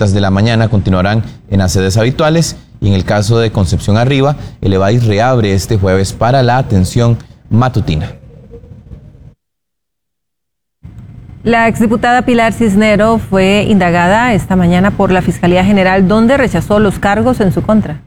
consultas de la mañana continuarán en las sedes habituales y en el caso de Concepción Arriba, el EVADIS reabre este jueves para la atención matutina. La exdiputada Pilar Cisneros fue indagada esta mañana por la Fiscalía General, donde rechazó los cargos en su contra.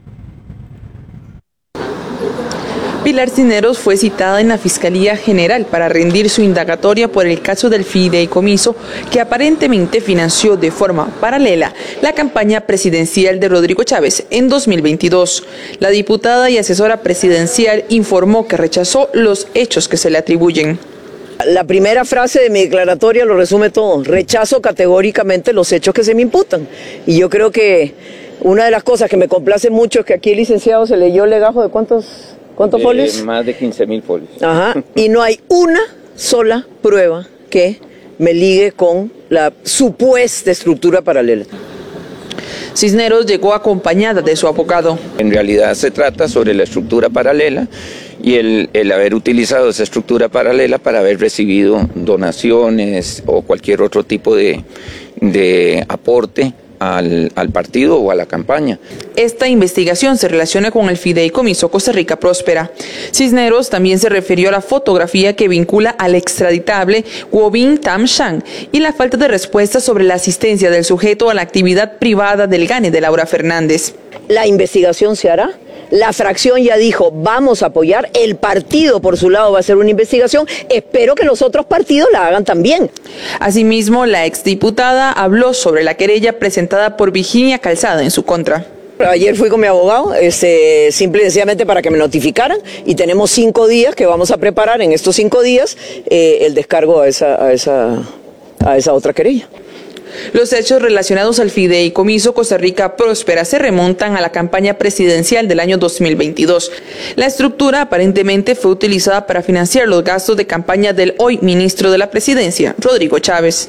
Pilar Cisneros fue citada en la Fiscalía General para rendir su indagatoria por el caso del fideicomiso que aparentemente financió de forma paralela la campaña presidencial de Rodrigo Chávez en 2022. La diputada y asesora presidencial informó que rechazó los hechos que se le atribuyen. La primera frase de mi declaratoria lo resume todo. Rechazo categóricamente los hechos que se me imputan. Y yo creo que una de las cosas que me complace mucho es que aquí el licenciado se leyó el legajo de ¿cuántos folios? Más de 15.000 folios. Ajá. Y no hay una sola prueba que me ligue con la supuesta estructura paralela. Cisneros llegó acompañada de su abogado. En realidad se trata sobre la estructura paralela y el haber utilizado esa estructura paralela para haber recibido donaciones o cualquier otro tipo de aporte al partido o a la campaña. Esta investigación se relaciona con el fideicomiso Costa Rica Próspera. Cisneros también se refirió a la fotografía que vincula al extraditable Guobin Tam Shang y la falta de respuesta sobre la asistencia del sujeto a la actividad privada del GANE de Laura Fernández. La investigación se hará. La fracción ya dijo, vamos a apoyar, el partido por su lado va a hacer una investigación, espero que los otros partidos la hagan también. Asimismo, la exdiputada habló sobre la querella presentada por Virginia Calzada en su contra. Ayer fui con mi abogado, simple y sencillamente para que me notificaran, y tenemos 5 días que vamos a preparar en estos 5 días el descargo a esa otra querella. Los hechos relacionados al fideicomiso Costa Rica Próspera se remontan a la campaña presidencial del año 2022. La estructura aparentemente fue utilizada para financiar los gastos de campaña del hoy ministro de la Presidencia, Rodrigo Chávez.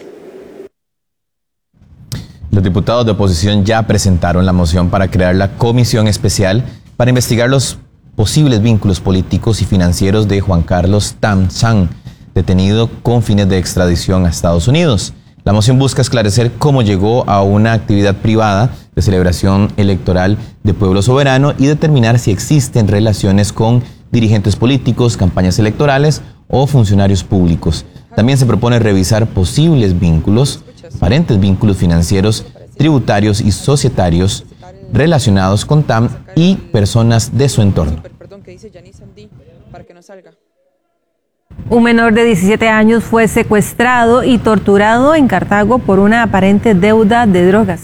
Los diputados de oposición ya presentaron la moción para crear la comisión especial para investigar los posibles vínculos políticos y financieros de Juan Carlos Tam Shang, detenido con fines de extradición a Estados Unidos. La moción busca esclarecer cómo llegó a una actividad privada de celebración electoral de Pueblo Soberano y determinar si existen relaciones con dirigentes políticos, campañas electorales o funcionarios públicos. También se propone revisar posibles vínculos, aparentes vínculos financieros, tributarios y societarios relacionados con Tam y personas de su entorno. Un menor de 17 años fue secuestrado y torturado en Cartago por una aparente deuda de drogas.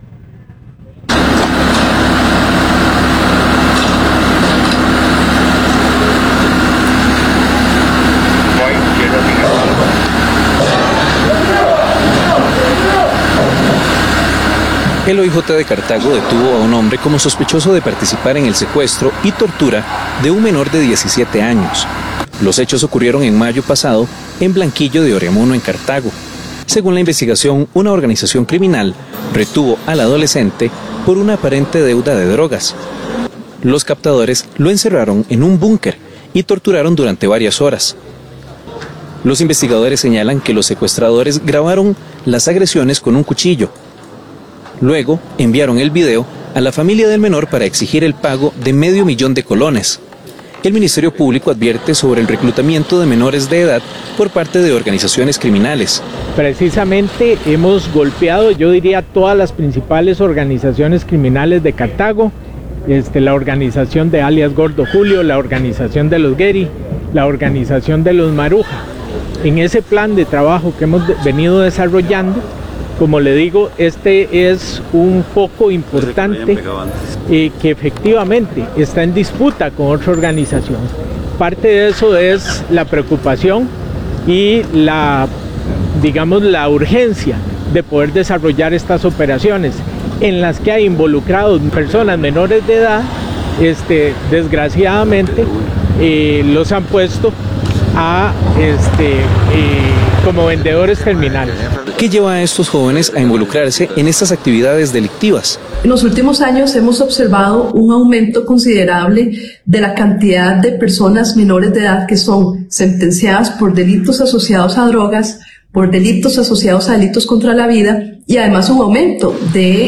El OIJ de Cartago detuvo a un hombre como sospechoso de participar en el secuestro y tortura de un menor de 17 años. Los hechos ocurrieron en mayo pasado en Blanquillo de Oreamuno, en Cartago. Según la investigación, una organización criminal retuvo al adolescente por una aparente deuda de drogas. Los captadores lo encerraron en un búnker y torturaron durante varias horas. Los investigadores señalan que los secuestradores grabaron las agresiones con un cuchillo. Luego enviaron el video a la familia del menor para exigir el pago de $500,000. El Ministerio Público advierte sobre el reclutamiento de menores de edad por parte de organizaciones criminales. Precisamente hemos golpeado, yo diría, todas las principales organizaciones criminales de Cartago, la organización de alias Gordo Julio, la organización de los Gueri, la organización de los Maruja. En ese plan de trabajo que hemos venido desarrollando, como le digo, este es un foco importante que efectivamente está en disputa con otra organización. Parte de eso es la preocupación y la urgencia de poder desarrollar estas operaciones en las que hay involucrados personas menores de edad. Desgraciadamente los han puesto a como vendedores terminales. ¿Qué lleva a estos jóvenes a involucrarse en estas actividades delictivas? En los últimos años hemos observado un aumento considerable de la cantidad de personas menores de edad que son sentenciadas por delitos asociados a drogas, por delitos asociados a delitos contra la vida y además un aumento de